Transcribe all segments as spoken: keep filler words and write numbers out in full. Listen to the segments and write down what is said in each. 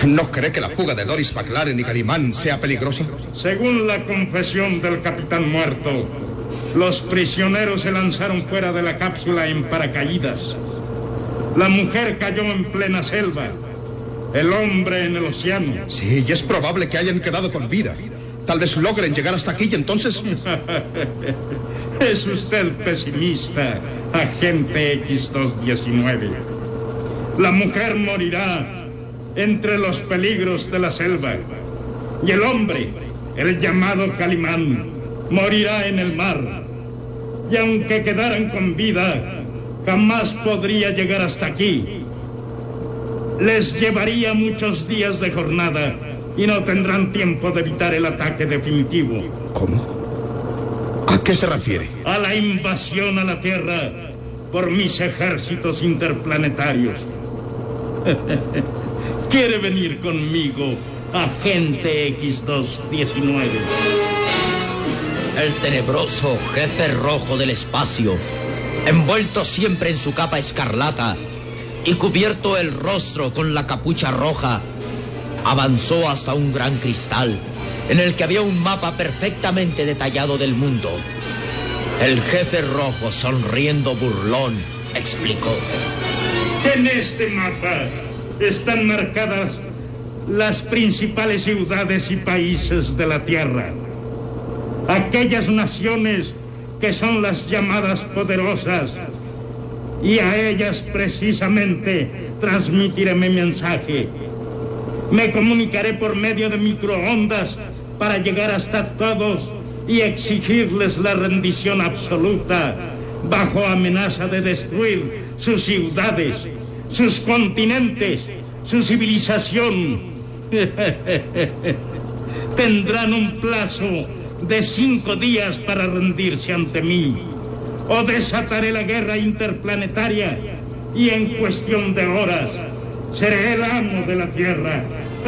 ¿No cree que la fuga de Doris McLaren y Calimán sea peligrosa? Según la confesión del capitán muerto, los prisioneros se lanzaron fuera de la cápsula en paracaídas. La mujer cayó en plena selva, el hombre en el océano. Sí, y es probable que hayan quedado con vida. Tal vez logren llegar hasta aquí y entonces... Es usted pesimista, agente equis dos diecinueve. La mujer morirá entre los peligros de la selva. Y el hombre, el llamado Calimán, morirá en el mar. Y aunque quedaran con vida, jamás podría llegar hasta aquí. Les llevaría muchos días de jornada y no tendrán tiempo de evitar el ataque definitivo. ¿Cómo? ¿A qué se refiere? A la invasión a la Tierra por mis ejércitos interplanetarios. ¿Quiere venir conmigo, agente equis dos diecinueve? El tenebroso jefe rojo del espacio, envuelto siempre en su capa escarlata y cubierto el rostro con la capucha roja, avanzó hasta un gran cristal en el que había un mapa perfectamente detallado del mundo. El jefe rojo, sonriendo burlón, explicó: En este mapa están marcadas las principales ciudades y países de la Tierra. Aquellas naciones que son las llamadas poderosas, y a ellas precisamente transmitiré mi mensaje. Me comunicaré por medio de microondas para llegar hasta todos y exigirles la rendición absoluta, bajo amenaza de destruir sus ciudades, sus continentes, su civilización. Tendrán un plazo de cinco días para rendirse ante mí, o desataré la guerra interplanetaria y en cuestión de horas seré el amo de la Tierra.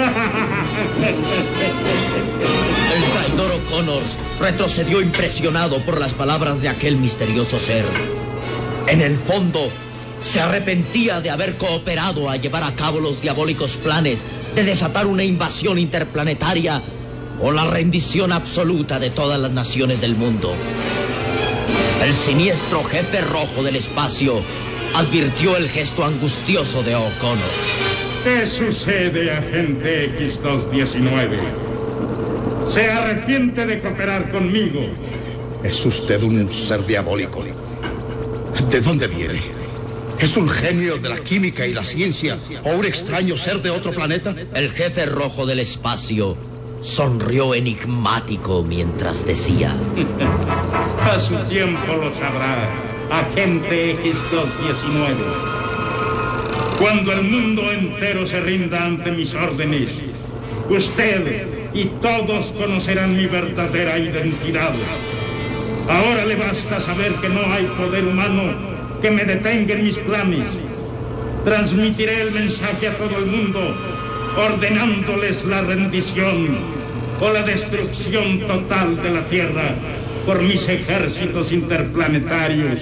El traidor O'Connors retrocedió impresionado por las palabras de aquel misterioso ser. En el fondo, se arrepentía de haber cooperado a llevar a cabo los diabólicos planes de desatar una invasión interplanetaria o la rendición absoluta de todas las naciones del mundo. El siniestro jefe rojo del espacio advirtió el gesto angustioso de O'Connor. ¿Qué sucede, agente equis dos diecinueve? ¿Se arrepiente de cooperar conmigo? Es usted un ser diabólico. ¿De dónde viene? ¿Es un genio de la química y la ciencia o un extraño ser de otro planeta? El jefe rojo del espacio sonrió enigmático mientras decía: A su tiempo lo sabrá, agente equis dos diecinueve. Cuando el mundo entero se rinda ante mis órdenes, usted y todos conocerán mi verdadera identidad. Ahora le basta saber que no hay poder humano que me detenga en mis planes. Transmitiré el mensaje a todo el mundo, ordenándoles la rendición o la destrucción total de la Tierra por mis ejércitos interplanetarios.